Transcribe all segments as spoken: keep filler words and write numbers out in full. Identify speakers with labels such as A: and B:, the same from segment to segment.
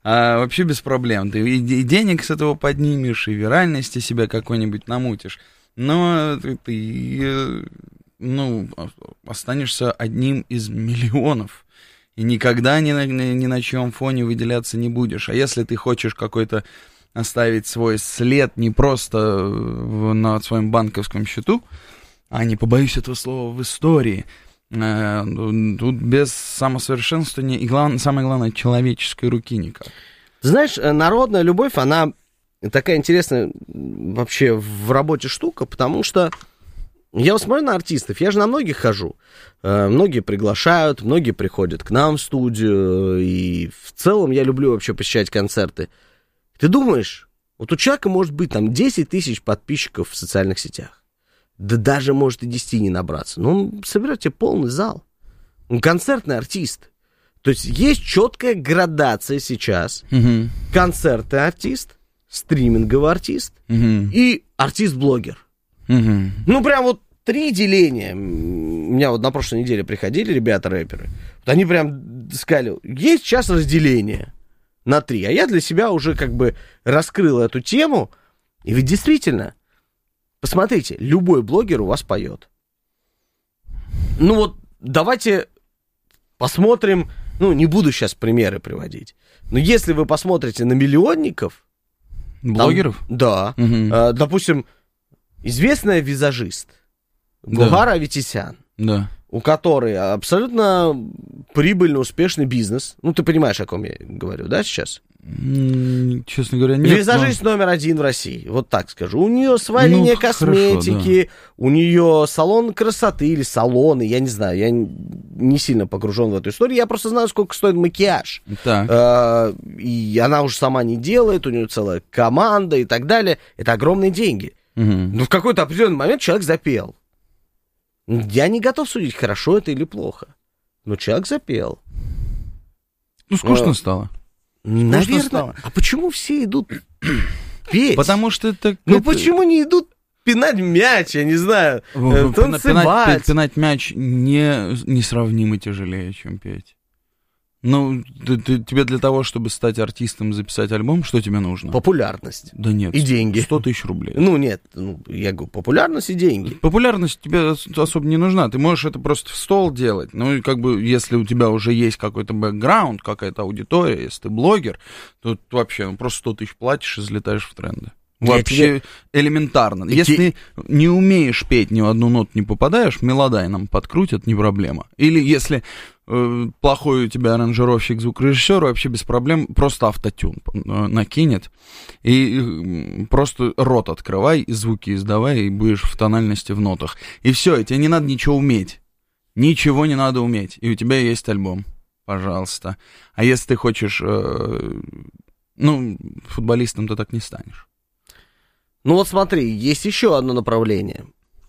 A: А вообще без проблем. Ты и, и денег с этого поднимешь, и виральности себя какой-нибудь намутишь. Но ты, ты ну, останешься одним из миллионов. И никогда ни на, ни на чьем фоне выделяться не будешь. А если ты хочешь какой-то оставить свой след не просто в, на своем банковском счету, а не побоюсь этого слова, в истории, э, тут без самосовершенствования и, глав, самое главное, человеческой руки никак.
B: Знаешь, народная любовь, она такая интересная вообще в работе штука, потому что я вот смотрю на артистов, я же на многих хожу. Многие приглашают, многие приходят к нам в студию, и в целом я люблю вообще посещать концерты. Ты думаешь, вот у человека может быть там десять тысяч подписчиков в социальных сетях, да даже может и десять не набраться, но он соберет тебе полный зал. Он концертный артист. То есть есть четкая градация сейчас.
A: Угу.
B: Концертный артист, стриминговый артист
A: угу.
B: и артист-блогер.
A: Угу.
B: Ну, прям вот три деления. У меня вот на прошлой неделе приходили ребята-рэперы. Вот они прям сказали, есть сейчас разделение на три. А я для себя уже как бы раскрыл эту тему. И ведь действительно, посмотрите, любой блогер у вас поет. Ну вот, давайте посмотрим, ну, не буду сейчас примеры приводить, но если вы посмотрите на миллионников...
A: Блогеров?
B: Там, да.
A: Угу.
B: Э, допустим, известная визажист Гулхар
A: да.
B: Аветисян,
A: да.
B: у которой абсолютно прибыльный, успешный бизнес. Ну, ты понимаешь, о ком я говорю, да, сейчас?
A: Честно говоря, нет.
B: Визажист но... номер один в России, вот так скажу. У нее своя
A: ну,
B: линия косметики,
A: хорошо, да.
B: у нее салон красоты или салоны, я не знаю, я не сильно погружен в эту историю, я просто знаю, сколько стоит макияж.
A: Так.
B: А, и она уже сама не делает, у нее целая команда и так далее. Это огромные деньги.
A: Угу.
B: Но в какой-то определенный момент человек запел. Я не готов судить, хорошо это или плохо. Но человек запел.
A: Ну, скучно
B: Но...
A: стало.
B: Наверное.
A: Стало.
B: А почему все идут петь?
A: Потому что это...
B: Ну
A: это...
B: почему не идут пинать мяч, я не знаю,
A: Пинать,
B: танцевать?
A: пинать, пинать мяч не, несравнимо тяжелее, чем петь. Ну, ты, ты, тебе для того, чтобы стать артистом, записать альбом, что тебе нужно?
B: Популярность.
A: Да нет.
B: И деньги.
A: сто тысяч рублей.
B: Ну, нет, ну, я говорю, популярность и деньги.
A: Популярность тебе особо не нужна. Ты можешь это просто в стол делать. Ну, и как бы, если у тебя уже есть какой-то бэкграунд, какая-то аудитория, если ты блогер, то ты вообще ну, просто сто тысяч платишь и взлетаешь в тренды. Вообще тебе... элементарно.
B: И
A: Если
B: те...
A: не умеешь петь, ни в одну ноту не попадаешь, мелодайном подкрутят, не проблема. Или если э, плохой у тебя аранжировщик, звукорежиссер, вообще без проблем, просто автотюн накинет. И э, просто рот открывай, и звуки издавай, и будешь в тональности в нотах. И все, и тебе не надо ничего уметь. Ничего не надо уметь. И у тебя есть альбом. Пожалуйста. А если ты хочешь... Э, ну, футболистом ты так не станешь.
B: Ну вот смотри, есть еще одно направление.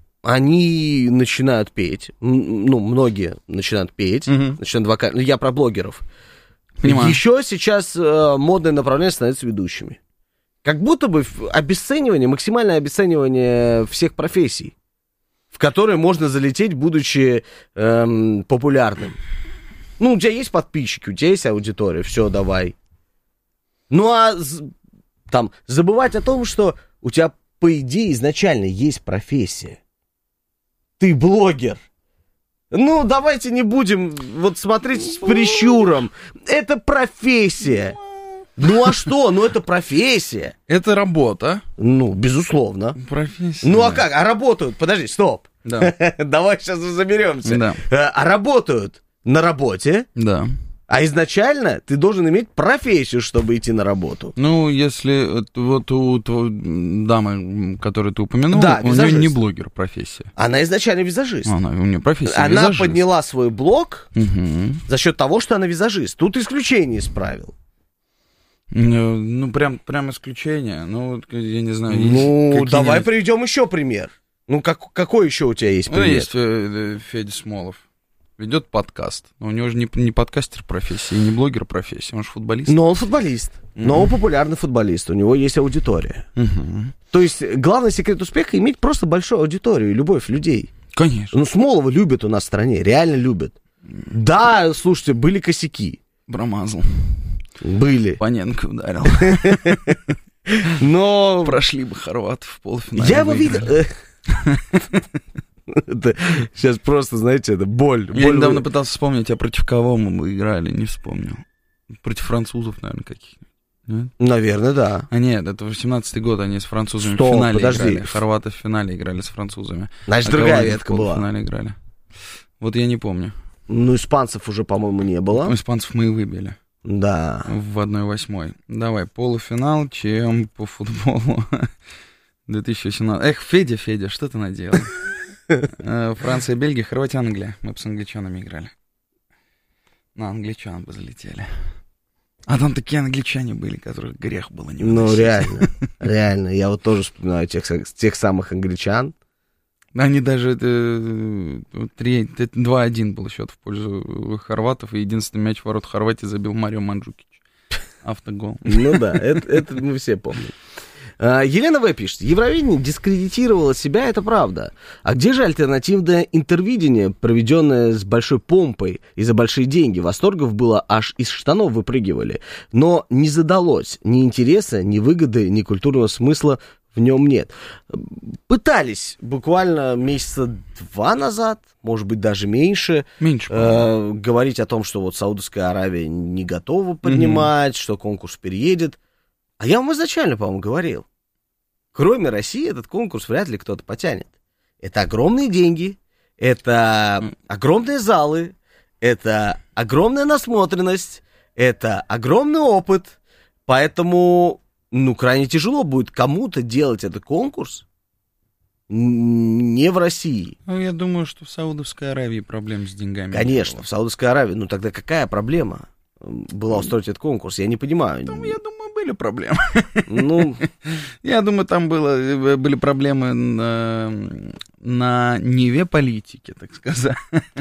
B: Они начинают петь, ну, многие начинают петь, угу. начинают вокально. Я про блогеров. Понимаю. Еще сейчас э, модное направление становится ведущими. Как будто бы обесценивание, максимальное обесценивание всех профессий, в которые можно залететь, будучи э, популярным. Ну, у тебя есть подписчики, у тебя есть аудитория, все, давай. Ну, а там забывать о том, что у тебя, по идее, изначально есть профессия. Ты блогер. Ну, давайте не будем вот смотреть с прищуром. Это профессия. Ну, а что? Ну, это профессия.
A: Это работа.
B: Ну, безусловно.
A: Профессия.
B: Ну, а как? А работают? Подожди, стоп.
A: Да.
B: Давай сейчас заберемся.
A: Да.
B: А работают на работе.
A: Да.
B: А изначально ты должен иметь профессию, чтобы идти на работу.
A: Ну, если вот у дамы, которую ты упомянул,
B: да,
A: у нее не блогер профессия.
B: Она изначально визажист.
A: Она, у нее профессия
B: она
A: визажист.
B: подняла свой блог
A: угу.
B: за счет того, что она визажист. Тут исключение из правил.
A: Ну, прям, прям исключение. Ну, я не знаю.
B: Ну, давай приведем еще пример. Ну, как, какой еще у тебя есть пример?
A: Ну, есть э, Федя Смолов. Ведет подкаст. Но у него же не, не подкастер профессии, не блогер профессии, он же футболист.
B: Но он футболист. Mm-hmm. Но он популярный футболист. У него есть аудитория. Mm-hmm. То есть главный секрет успеха — иметь просто большую аудиторию и любовь людей.
A: Конечно.
B: Ну, Смолова любят у нас в стране, реально любят. Да, слушайте, были косяки.
A: Промазал.
B: Были.
A: Паненко ударил.
B: Но...
A: Прошли бы хорваты в полуфинале.
B: Я его видел... Это сейчас просто, знаете, это боль.
A: Я
B: боль
A: недавно
B: вы...
A: пытался вспомнить, а против кого мы играли, не вспомнил. Против французов, наверное, каких-нибудь. Нет?
B: Наверное, да.
A: А нет, это восемнадцатый год, они с французами
B: Стоп,
A: в финале
B: подожди.
A: играли. Хорваты в финале играли с французами.
B: Значит,
A: а
B: другая ветка была.
A: В финале играли. Вот я не помню.
B: Ну, испанцев уже, по-моему, не было.
A: У испанцев мы и выбили.
B: Да.
A: В одной восьмой. Давай, полуфинал, чем по футболу две тысячи восемнадцатый. Эх, Федя, Федя, что ты наделал? Франция, Бельгия, Хорватия, Англия. Мы бы с англичанами играли. На англичан бы залетели. А там такие англичане были, которых грех было не выносить.
B: Ну, реально, реально. Я вот тоже вспоминаю тех, тех самых англичан.
A: Они даже два-один был счет в пользу хорватов, и единственный мяч в ворот Хорватии забил Марио Манджукич. Автогол.
B: Ну да, это, это мы все помним. Елена В. пишет, Евровидение дискредитировало себя, это правда. А где же альтернативное интервидение, проведенное с большой помпой и за большие деньги? Восторгов было, аж из штанов выпрыгивали. Но не задалось ни интереса, ни выгоды, ни культурного смысла в нем нет. Пытались буквально месяца два назад, может быть, даже меньше,
A: меньше
B: э, говорить о том, что вот Саудовская Аравия не готова принимать, mm-hmm. что конкурс переедет. А я вам изначально, по-моему, говорил. Кроме России этот конкурс вряд ли кто-то потянет. Это огромные деньги, это огромные залы, это огромная насмотренность, это огромный опыт. Поэтому, ну, крайне тяжело будет кому-то делать этот конкурс не в России.
A: Ну, я думаю, что в Саудовской Аравии проблем с деньгами.
B: Конечно, в Саудовской Аравии. Ну, тогда какая проблема была устроить этот конкурс? Я не понимаю.
A: Там, я думаю, были проблемы.
B: Ну,
A: я думаю, там было, были проблемы на, на ниве политики, так сказать.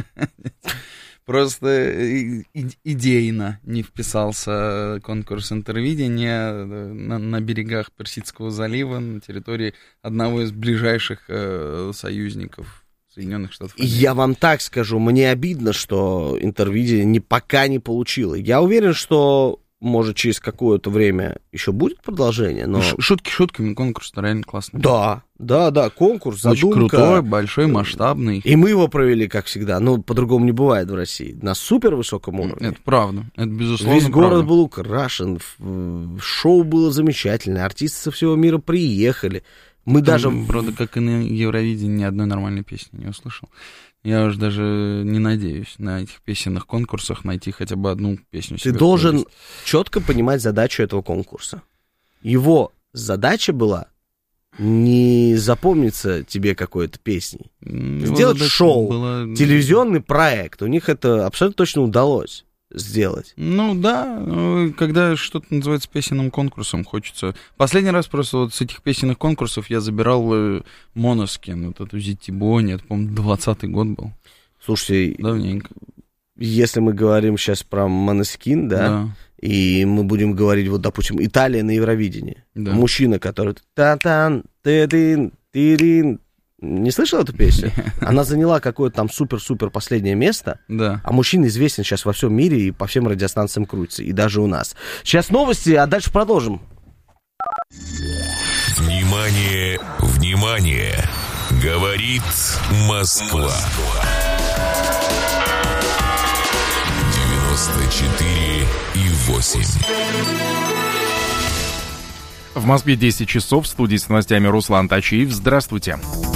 A: Просто идейно не вписался конкурс интервидения на, на берегах Персидского залива, на территории одного из ближайших э, союзников Соединенных Штатов Америки.
B: Я вам так скажу, мне обидно, что интервидение не, пока не получило. Я уверен, что, может, через какое-то время еще будет продолжение, но...
A: Шутки шутками, конкурс реально классный.
B: Да, да, да, конкурс, задумка.
A: Очень крутой, большой, масштабный.
B: И мы его провели, как всегда, но по-другому не бывает в России. На супер высоком уровне.
A: Это правда, это безусловно
B: Весь
A: правда.
B: город был украшен, шоу было замечательное, артисты со всего мира приехали. Мы
A: Там,
B: даже...
A: Правда, как и на Евровидении, ни одной нормальной песни не услышал. Я уже даже не надеюсь на этих песенных конкурсах найти хотя бы одну песню себе.
B: Ты должен четко понимать задачу этого конкурса. Его задача была не запомниться тебе какой-то песней. Его сделать шоу, была... телевизионный проект. У них это абсолютно точно удалось сделать.
A: Ну да, когда что-то называется песенным конкурсом, хочется... Последний раз просто вот с этих песенных конкурсов я забирал Måneskin, вот эту Зитибони, это, по-моему, двадцатый год был.
B: Слушайте,
A: давненько.
B: Если мы говорим сейчас про Måneskin, да, да, и мы будем говорить, вот, допустим, Италия на Евровидении, да. Мужчина, который... Та-тан, ты-дин, ты-дин. Не слышал эту песню? Она заняла какое-то там супер-супер последнее место.
A: Да.
B: А мужчина известен сейчас во всем мире и по всем радиостанциям крутится. И даже у нас. Сейчас новости, а дальше продолжим.
C: Внимание, внимание! Говорит Москва. девяносто четыре и восемь.
D: В Москве десять часов, в студии с новостями Руслан Тачиев. Здравствуйте.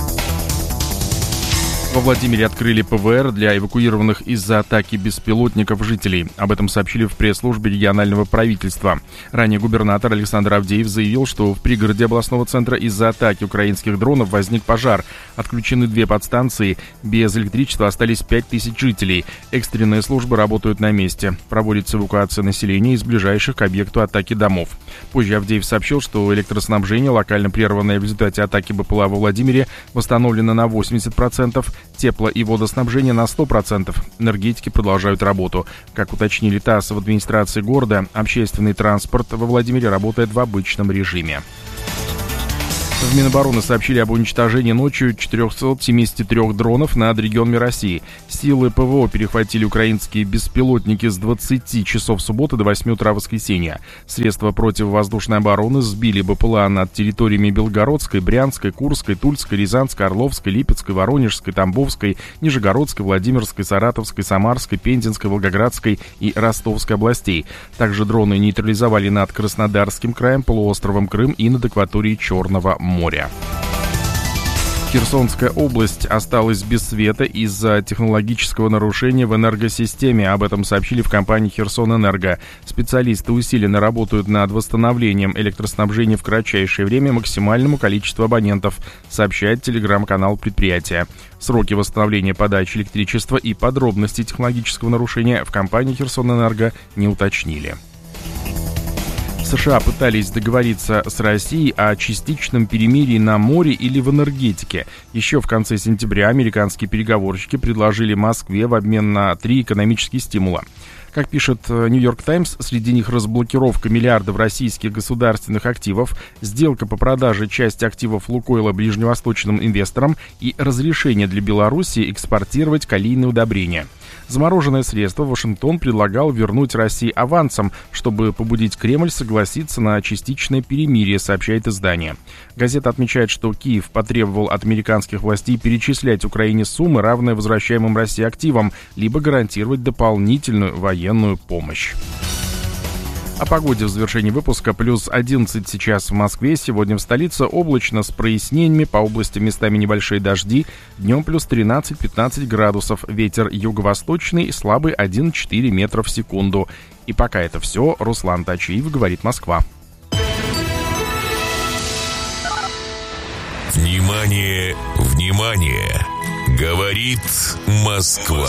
D: Во Владимире открыли ПВР для эвакуированных из-за атаки беспилотников жителей. Об этом сообщили в пресс-службе регионального правительства. Ранее губернатор Александр Авдеев заявил, что в пригороде областного центра из-за атаки украинских дронов возник пожар. Отключены две подстанции. Без электричества остались пять тысяч жителей. Экстренные службы работают на месте. Проводится эвакуация населения из ближайших к объекту атаки домов. Позже Авдеев сообщил, что электроснабжение, локально прерванное в результате атаки БПЛА во Владимире, восстановлено на восемьдесят процентов. Тепло- и водоснабжение на сто процентов. Энергетики продолжают работу. Как уточнили ТАСС в администрации города, общественный транспорт во Владимире работает в обычном режиме. В Минобороны сообщили об уничтожении ночью четырехсот семидесяти трёх дронов над регионами России. Силы ПВО перехватили украинские беспилотники с двадцати часов субботы до восьми утра воскресенья. Средства противовоздушной обороны сбили БПЛА над территориями Белгородской, Брянской, Курской, Тульской, Рязанской, Орловской, Липецкой, Воронежской, Тамбовской, Нижегородской, Владимирской, Саратовской, Самарской, Пензенской, Волгоградской и Ростовской областей. Также дроны нейтрализовали над Краснодарским краем, полуостровом Крым и над акваторией Черного моря. Херсонская область осталась без света из-за технологического нарушения в энергосистеме. Об этом сообщили в компании «Херсонэнерго». Специалисты усиленно работают над восстановлением электроснабжения в кратчайшее время максимальному количеству абонентов, сообщает телеграм-канал предприятия. Сроки восстановления подачи электричества и подробности технологического нарушения в компании «Херсонэнерго» не уточнили. США пытались договориться с Россией о частичном перемирии на море или в энергетике. Еще в конце сентября американские переговорщики предложили Москве в обмен на три экономические стимула. Как пишет «Нью-Йорк Таймс», среди них разблокировка миллиардов российских государственных активов, сделка по продаже части активов «Лукойла» ближневосточным инвесторам и разрешение для Беларуси экспортировать калийные удобрения. Замороженное средство Вашингтон предлагал вернуть России авансом, чтобы побудить Кремль согласиться на частичное перемирие, сообщает издание. Газета отмечает, что Киев потребовал от американских властей перечислять Украине суммы, равные возвращаемым России активам, либо гарантировать дополнительную военную помощь. О погоде в завершении выпуска. Плюс одиннадцать сейчас в Москве. Сегодня в столице облачно с прояснениями. По области местами небольшие дожди. Днем плюс тринадцать-пятнадцать градусов. Ветер юго-восточный, слабый один целых четыре десятых метра в секунду. И пока это все. Руслан Тачиев, говорит Москва.
C: Внимание, внимание! Говорит Москва.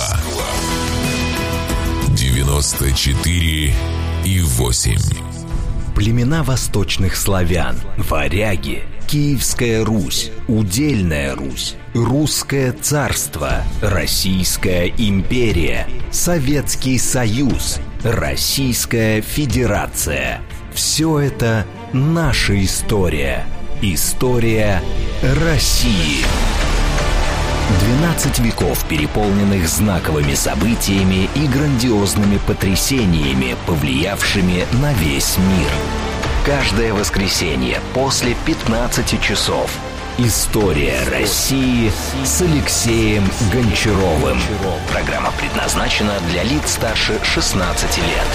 C: девяносто четыре и восемь.
E: Племена восточных славян, варяги, Киевская Русь, Удельная Русь, Русское царство, Российская империя, Советский Союз, Российская Федерация. Все это наша история. История России. двенадцать веков, переполненных знаковыми событиями и грандиозными потрясениями, повлиявшими на весь мир. Каждое воскресенье после пятнадцати часов. История России с Алексеем Гончаровым. Программа предназначена для лиц старше шестнадцати лет.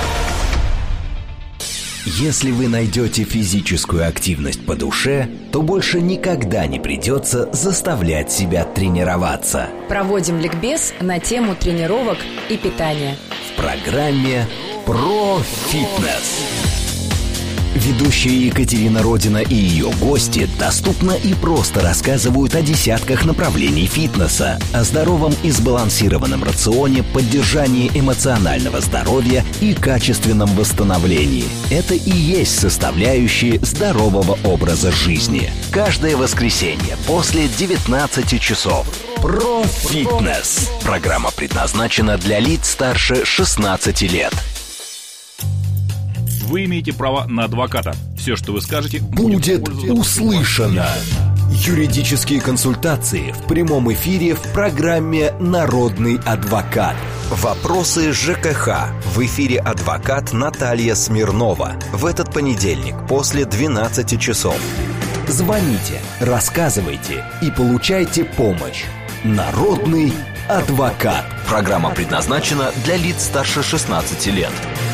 E: Если вы найдете физическую активность по душе, то больше никогда не придется заставлять себя тренироваться.
F: Проводим ликбез на тему тренировок и питания
E: в программе «Про фитнес». Ведущие Екатерина Родина и ее гости доступно и просто рассказывают о десятках направлений фитнеса, о здоровом и сбалансированном рационе, поддержании эмоционального здоровья и качественном восстановлении. Это и есть составляющие здорового образа жизни. Каждое воскресенье после девятнадцати часов. Про фитнес. Программа предназначена для лиц старше шестнадцати лет.
G: Вы имеете право на адвоката. Все, что вы скажете,
E: будет услышано. Юридические консультации в прямом эфире в программе «Народный адвокат». Вопросы ЖКХ. В эфире адвокат Наталья Смирнова. В этот понедельник после двенадцати часов. Звоните, рассказывайте и получайте помощь. «Народный адвокат». Программа предназначена для лиц старше шестнадцати лет.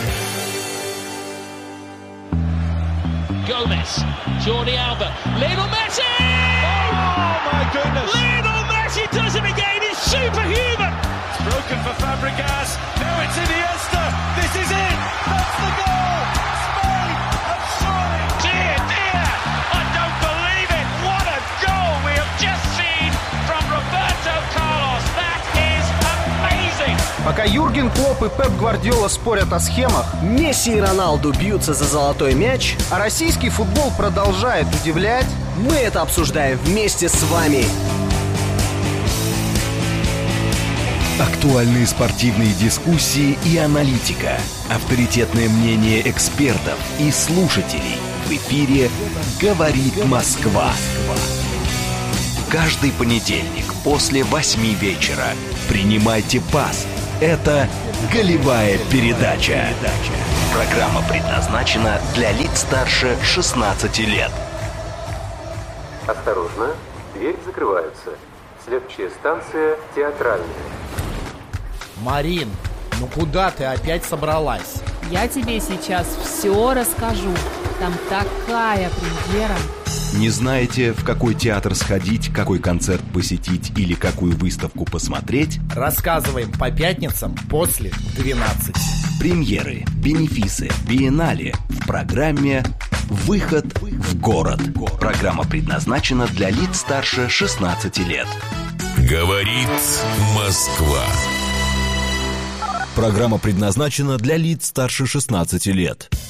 H: Gomez, Jordi Alba, Lionel Messi! Oh my goodness! Lionel Messi does it again, he's superhuman! It's broken for Fabregas, now it's Iniesta, this is it! That's the goal! Spain have surely! Dear, dear! I don't believe it! What a goal we have just seen from Roberto Carlos! That is amazing!
I: Пока Юрген Клопп и Пеп Гвардиола спорят о схемах,
B: Месси и Роналду бьются за золотой мяч,
I: а российский футбол продолжает удивлять,
B: мы это обсуждаем вместе с вами.
E: Актуальные спортивные дискуссии и аналитика. Авторитетное мнение экспертов и слушателей. В эфире «Говорит Москва». Каждый понедельник после восьми вечера принимайте пас. Это «Голевая передача». Программа предназначена для лиц старше шестнадцати лет.
J: Осторожно, двери закрываются. Следующая станция «Театральная».
K: Марин, ну куда ты опять собралась?
L: Я тебе сейчас все расскажу. Там такая премьера.
E: Не знаете, в какой театр сходить, какой концерт посетить или какую выставку посмотреть?
K: Рассказываем по пятницам после двенадцати.
E: Премьеры, бенефисы, биеннале в программе «Выход в город». Программа предназначена для лиц старше шестнадцати лет.
C: Говорит Москва.
E: Программа предназначена для лиц старше шестнадцати лет.